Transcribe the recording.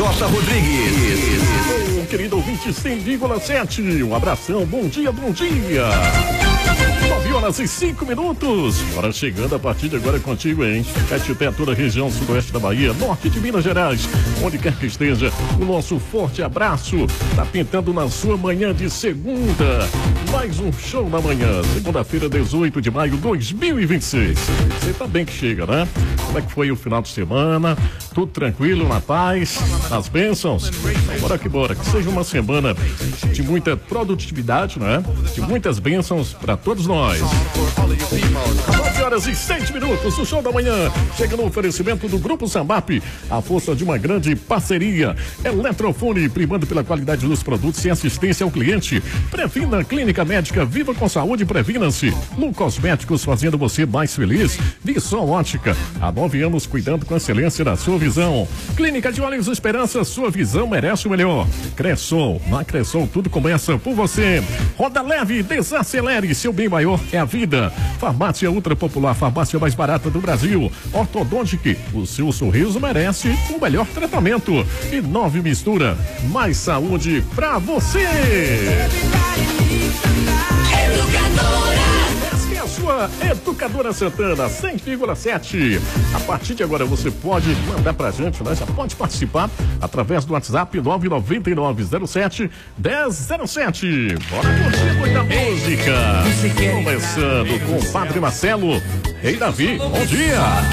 J. Rodrigues. Ô, querido ouvinte, 100,7. Um abração, bom dia, bom dia. 9h05. Bora chegando a partir de agora contigo, hein? Caetité, toda a região sudoeste da Bahia, norte de Minas Gerais, onde quer que esteja, o nosso forte abraço. Tá pintando na sua manhã de segunda. Mais um show da manhã, segunda-feira, 18 de maio de 2026. Você tá bem que chega, né? Como é que foi o final de semana? Tudo tranquilo, na paz, nas bênçãos? Então, bora que bora, que seja uma semana de muita produtividade, né? De muitas bênçãos para todos nós. 9h06. O show da manhã chega no oferecimento do Grupo Sambap, a força de uma grande parceria. Eletrofone, primando pela qualidade dos produtos e assistência ao cliente. Previna Clínica Médica, viva com saúde, previna-se. Lu Cosméticos, fazendo você mais feliz. Vissol Ótica, há 9 anos cuidando com excelência da sua visão. Clínica de Olhos Esperança, sua visão merece o melhor. Cressol, na Cressol tudo começa por você. Roda leve, desacelere, seu bem maior é a vida. Farmácia Ultra Popular, farmácia mais barata do Brasil. Ortodontic, o seu sorriso merece o melhor tratamento. E 9 Mistura, mais saúde pra você. Essa é a sua Educadora Santana, 100,7. A partir de agora você pode mandar pra gente, né? Já pode participar através do WhatsApp 99907-1007. Bora curtir muita música. Começando com o Padre Marcelo. Ei, Davi, bom dia.